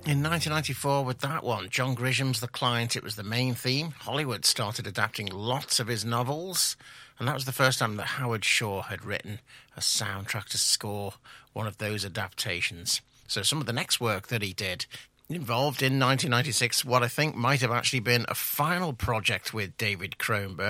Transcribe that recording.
In 1994, with that one, John Grisham's The Client, it was the main theme. Hollywood started adapting lots of his novels, and that was the first time that Howard Shore had written a soundtrack to score one of those adaptations. So some of the next work that he did involved in 1996 what I think might have actually been a final project with David Cronenberg.